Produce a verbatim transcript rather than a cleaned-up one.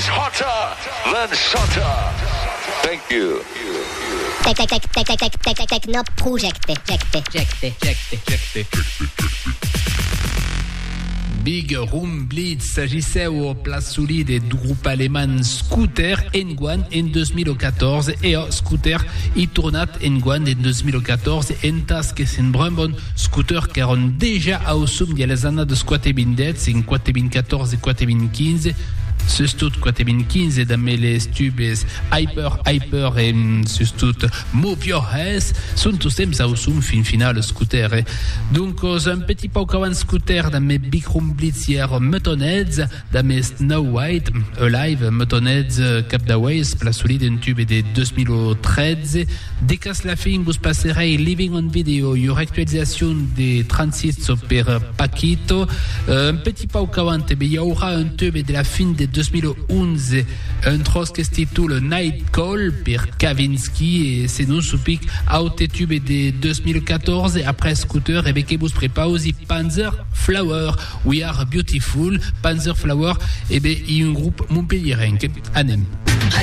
is hotter than Shotter. Thank you. Tec tec tec tec tec tec tec tec techno projecte jecte jecte jecte jecte. Big Room Blitz s'agissait au place solide du groupe allemand Scooter Engwan en deux mille quatorze et au Scooter i tornat Engwan en deux mille quatorze en tas que c'est un bon scooter qui ont déjà au somme de les années de quatre mille dix, en quatre mille quatorze et quatre mille quinze. Sustot quatre mille quinze dans les tubes Hyper Hyper et sustot Move Your Ass sont tous temps au somme fin final scooter. Donc un petit peu avant scooter dans mes Big Room Blitz hier Muttonheads dans mes Snow White Alive Muttonheads Cap d'Aways place solide un tube de deux mille treize. Dès qu'à la fin vous passerez Living on Video une actualisation des trente-six per Paquito. Un petit peu avant il y aura un tube de la fin de deux mille onze, un tros que se titule Night Call per Kavinsky et c'est nous soupic Autotube de deux mille quatorze après Scooter et que vous préparez aussi Panzer Flower We Are Beautiful Panzer Flower et bien il y a un groupe montpelliérain Anem.